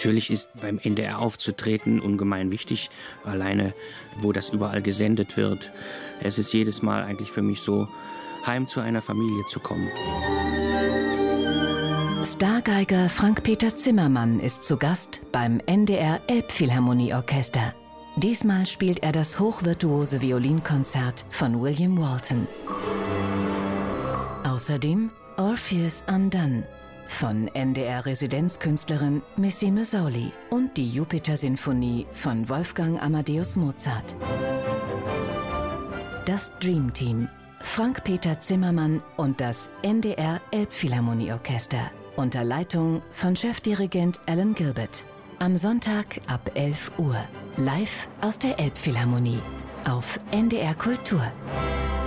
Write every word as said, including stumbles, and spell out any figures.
Natürlich ist beim N D R aufzutreten ungemein wichtig, alleine wo das überall gesendet wird. Es ist jedes Mal eigentlich für mich so, heim zu einer Familie zu kommen. Stargeiger Frank-Peter Zimmermann ist zu Gast beim N D R Elbphilharmonieorchester. Diesmal spielt er das hochvirtuose Violinkonzert von William Walton. Außerdem Orpheus Undone von N D R-Residenzkünstlerin Missy Mazzoli und die Jupiter-Sinfonie von Wolfgang Amadeus Mozart. Das Dream Team, Frank-Peter Zimmermann und das N D R Elbphilharmonieorchester unter Leitung von Chefdirigent Alan Gilbert. Am Sonntag ab elf Uhr, live aus der Elbphilharmonie auf N D R Kultur.